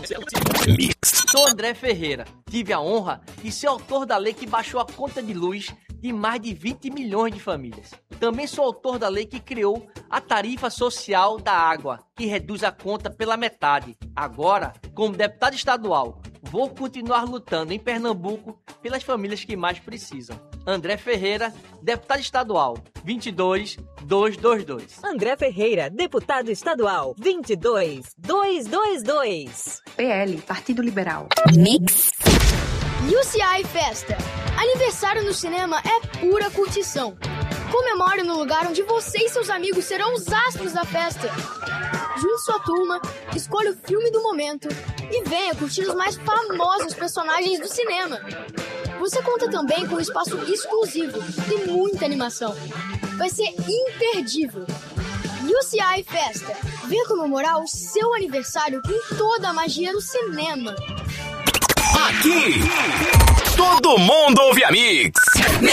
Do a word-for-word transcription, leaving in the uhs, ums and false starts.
Sou André Ferreira. Tive a honra de ser autor da lei que baixou a conta de luz de mais de vinte milhões de famílias. Também sou autor da lei que criou a tarifa social da água, que reduz a conta pela metade. Agora, como deputado estadual, vou continuar lutando em Pernambuco pelas famílias que mais precisam. André Ferreira, deputado estadual, vinte e dois mil duzentos e vinte e dois. André Ferreira, deputado estadual, vinte e dois mil duzentos e vinte e dois. P L, Partido Liberal. Mix. U C I Festa. Aniversário no cinema é pura curtição. Comemore no lugar onde você e seus amigos serão os astros da festa. Junte sua turma, escolha o filme do momento e venha curtir os mais famosos personagens do cinema. Você conta também com um espaço exclusivo e muita animação. Vai ser imperdível. U C I Festa. Venha comemorar o seu aniversário com toda a magia do cinema. Aqui, todo mundo ouve a Mix.